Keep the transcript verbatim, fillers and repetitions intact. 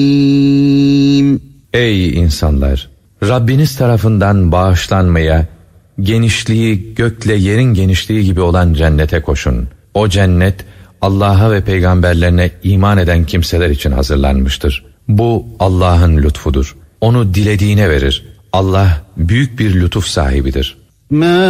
Ey insanlar! Rabbiniz tarafından bağışlanmaya, genişliği gökle yerin genişliği gibi olan cennete koşun. O cennet, Allah'a ve peygamberlerine iman eden kimseler için hazırlanmıştır. Bu Allah'ın lütfudur. Onu dilediğine verir. Allah büyük bir lütuf sahibidir.